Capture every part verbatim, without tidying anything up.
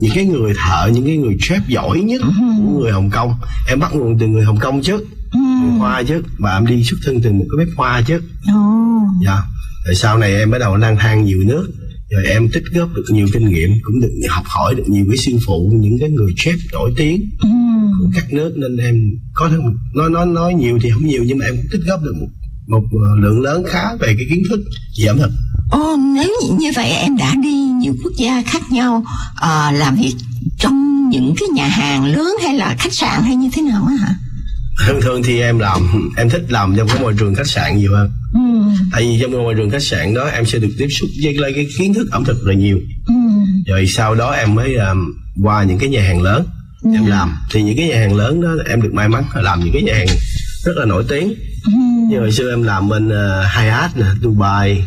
những cái người thợ, những cái người chef giỏi nhất uh-huh. của người Hồng Kông. Em bắt nguồn từ người Hồng Kông chứ, uh-huh. người Hoa chứ, và em đi xuất thân từ một cái bếp Hoa chứ. uh-huh. Dạ. Rồi sau này em bắt đầu lang thang nhiều nước, rồi em tích góp được nhiều kinh nghiệm, cũng được học hỏi được nhiều cái sư phụ, những cái người chef nổi tiếng uh-huh. của các nước, nên em có thể nói nói nói nhiều thì không nhiều, nhưng mà em cũng tích góp được một, một lượng lớn khá về cái kiến thức về ẩm thực. Ồ, nếu như vậy em đã đi nhiều quốc gia khác nhau, uh, làm việc trong những cái nhà hàng lớn hay là khách sạn hay như thế nào á hả? Thường thường thì em làm, em thích làm trong cái môi trường khách sạn nhiều hơn. Ừ. Tại vì trong môi trường khách sạn đó em sẽ được tiếp xúc với lại cái kiến thức ẩm thực là nhiều. Ừ. Rồi sau đó em mới um, qua những cái nhà hàng lớn ừ. em làm. Thì những cái nhà hàng lớn đó em được may mắn làm những cái nhà hàng rất là nổi tiếng. Ừ. Như hồi xưa em làm bên uh, Hyatt nè, Dubai,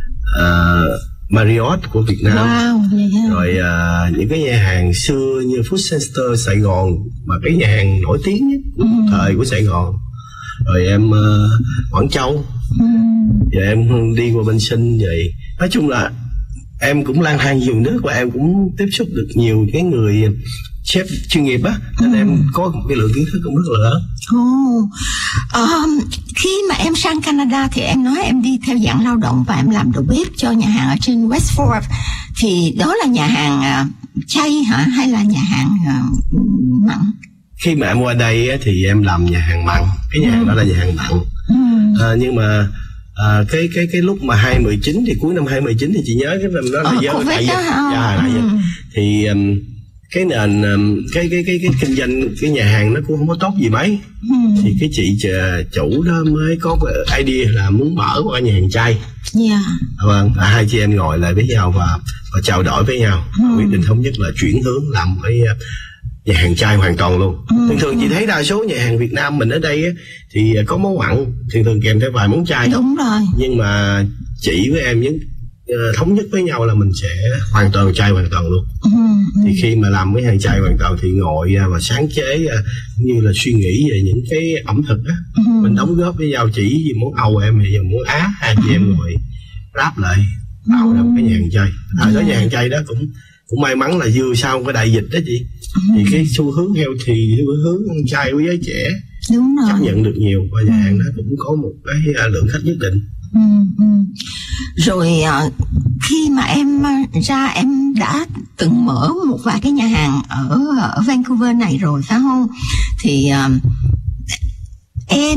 uh, Marriott của Việt Nam. Wow, yeah. Rồi uh, những cái nhà hàng xưa như Food Center Sài Gòn, mà cái nhà hàng nổi tiếng nhất của mm. thời của Sài Gòn. Rồi em uh, Quảng Châu, mm. rồi em đi qua bên Sinh vậy. Nói chung là em cũng lang thang nhiều nước và em cũng tiếp xúc được nhiều cái người chef chuyên nghiệp á, nên mm. em có một cái lượng kiến thức cũng rất là lớn. Oh. Um, khi mà em sang Canada thì em nói em đi theo dạng lao động và em làm đầu bếp cho nhà hàng ở trên West Ford, thì đó là nhà hàng uh, chay hả hay là nhà hàng uh, mặn? Khi mà em qua đây á, thì em làm nhà hàng mặn, cái nhà mm. hàng đó là nhà hàng mặn. Mm. À, nhưng mà à, cái cái cái lúc mà hai mười chín thì cuối năm hai mười chín thì chị nhớ cái năm đó là ờ, do đại dịch, dạ, đại dịch. Thì um, cái nền cái cái cái cái kinh doanh cái nhà hàng nó cũng không có tốt gì mấy. ừ. Thì cái chị chủ đó mới có cái idea là muốn mở một cái nhà hàng chay. Yeah. Vâng, à, hai chị em ngồi lại với nhau và, và trao đổi với nhau, ừ. quyết định thống nhất là chuyển hướng làm cái nhà hàng chay hoàn toàn luôn. ừ. Thường thường chị thấy đa số nhà hàng Việt Nam mình ở đây á, thì có món mặn, thường thường kèm theo vài món chay. Đúng rồi. Nhưng mà chị với em những thống nhất với nhau là mình sẽ hoàn toàn chay hoàn toàn luôn. ừ, ừ. Thì khi mà làm cái hàng chay hoàn toàn thì ngồi và sáng chế như là suy nghĩ về những cái ẩm thực á, ừ. mình đóng góp với nhau, chỉ vì món Âu em hay món Á, hai chị em ngồi ráp lại tạo ừ. ra một cái nhà hàng chay. Thời đó nhà hàng chay đó cũng cũng may mắn là vừa sau cái đại dịch đó chị, ừ. thì cái xu hướng healthy, xu hướng ăn chay của giới trẻ đúng rồi. chấp nhận được nhiều, và nhà hàng đó cũng có một cái lượng khách nhất định. Ừ, ừ. Rồi khi mà em ra em đã từng mở một vài cái nhà hàng ở, ở Vancouver này rồi phải không? Thì uh, em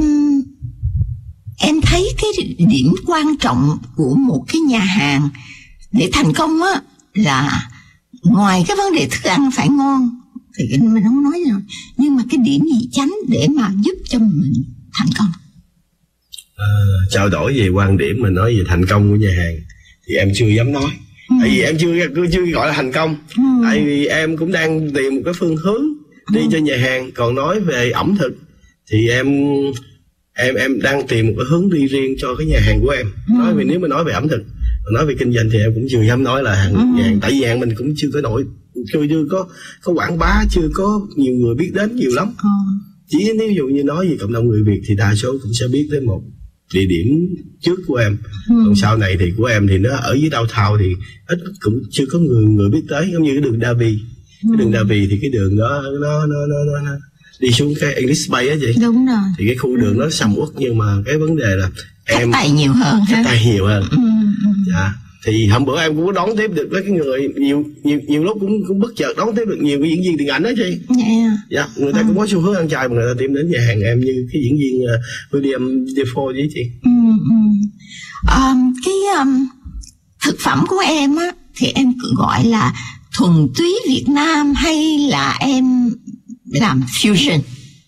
em thấy cái điểm quan trọng của một cái nhà hàng để thành công á là ngoài cái vấn đề thức ăn phải ngon thì mình không nói rồi, nhưng mà cái điểm gì chánh để mà giúp cho mình thành công? À, trao đổi về quan điểm mình nói về thành công của nhà hàng thì em chưa dám nói. ừ. Tại vì em chưa chưa gọi là thành công. ừ. Tại vì em cũng đang tìm một cái phương hướng đi ừ. cho nhà hàng. Còn nói về ẩm thực thì em em em đang tìm một cái hướng đi riêng cho cái nhà hàng của em. ừ. Nói vì nếu mà nói về ẩm thực, nói về kinh doanh thì em cũng chưa dám nói là hàng ừ. nhà hàng. Tại vì hàng mình cũng chưa có nổi, chưa chưa có có quảng bá, chưa có nhiều người biết đến nhiều lắm. ừ. Chỉ nếu dụ như nói về cộng đồng người Việt thì đa số cũng sẽ biết tới một địa điểm trước của em. ừ. Còn sau này thì của em thì nó ở dưới downtown thì ít, cũng chưa có người người biết tới. Giống như cái đường Davi, ừ. cái đường Davi thì cái đường đó nó nó nó, nó đi xuống cái English Bay á chị. Đúng rồi. Thì cái khu đường nó sầm uất, nhưng mà cái vấn đề là khách em tài nhiều hơn, khách tài nhiều hơn. ừ. Dạ. Thì hôm bữa em cũng có đón tiếp được với cái người nhiều nhiều nhiều lúc cũng cũng bất chợt đón tiếp được nhiều cái diễn viên điện ảnh đó chị. Yeah. Dạ, người ta ừ. cũng có xu hướng ăn chay mà người ta tìm đến nhà hàng em, như cái diễn viên uh, William Dafoe với chị. Ừ, ừ. Um, cái um, thực phẩm của em á thì em cứ gọi là thuần túy Việt Nam hay là em làm fusion?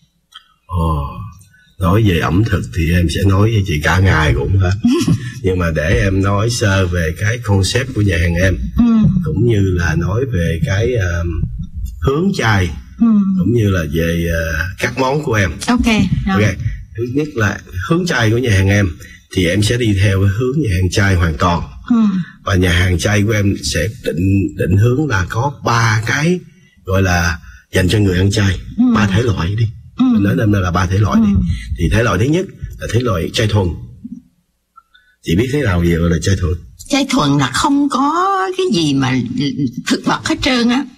Ồ, nói về ẩm thực thì em sẽ nói với chị cả ngày cũng hết. Nhưng mà để em nói sơ về cái concept của nhà hàng em, ừ. cũng như là nói về cái uh, hướng chay, ừ. cũng như là về uh, các món của em. Ok. Ok. Thứ nhất là hướng chay của nhà hàng em thì em sẽ đi theo cái hướng nhà hàng chay hoàn toàn. ừ. Và nhà hàng chay của em sẽ định định hướng là có ba cái gọi là dành cho người ăn chay, ừ. ba thể loại đi. ừ. Mình nói nên là ba thể loại ừ. đi. Thì thể loại thứ nhất là thể loại chay thuần. Chị biết thế nào gì gọi là chay thuần? Chay thuần là không có cái gì mà thực vật hết trơn á.